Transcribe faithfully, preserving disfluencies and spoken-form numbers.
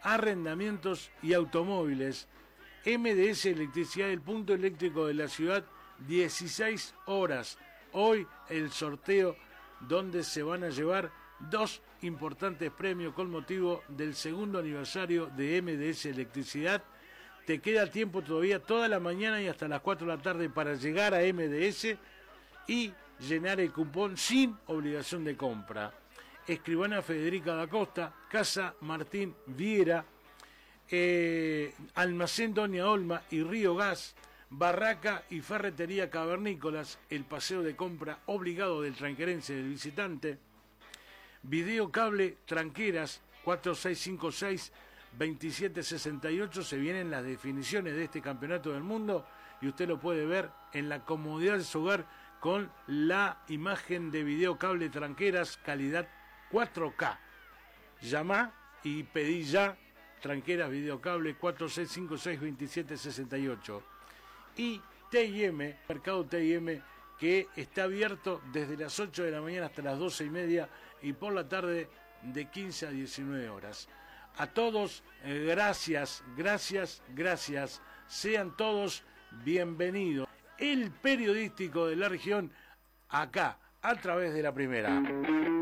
arrendamientos y automóviles. M D S Electricidad, el punto eléctrico de la ciudad, dieciséis horas. Hoy el sorteo donde se van a llevar dos importantes premios con motivo del segundo aniversario de M D S Electricidad. Te queda tiempo todavía toda la mañana y hasta las cuatro de la tarde para llegar a M D S y llenar el cupón sin obligación de compra. Escribana Federica da Costa, Casa Martín Viera, eh, Almacén Doña Olma y Río Gas, Barraca y Ferretería Cavernícolas, el paseo de compra obligado del tranquerense del visitante. Videocable Tranqueras, cuatro seis cinco seis, veintisiete sesenta y ocho, se vienen las definiciones de este campeonato del mundo y usted lo puede ver en la comodidad de su hogar con la imagen de Videocable Tranqueras, calidad cuatro K. Llama y pedí ya Tranqueras Videocable cuatro seis cinco seis, veintisiete sesenta y ocho. Y T I M, Mercado T I M, que está abierto desde las ocho de la mañana hasta las doce y media y por la tarde de quince a diecinueve horas. A todos, eh, gracias, gracias, gracias. Sean todos bienvenidos. El periodístico de la región, acá, a través de la primera.